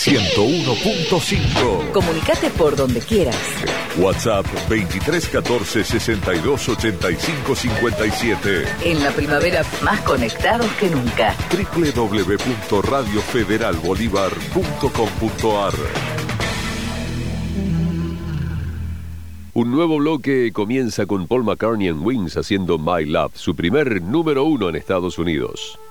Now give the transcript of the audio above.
101.5. Comunicate por donde quieras. WhatsApp 2314 62 85 57. En la primavera, más conectados que nunca. www.radiofederalbolívar.com.ar. Un nuevo bloque comienza con Paul McCartney and Wings haciendo My Love, su primer número 1 en Estados Unidos.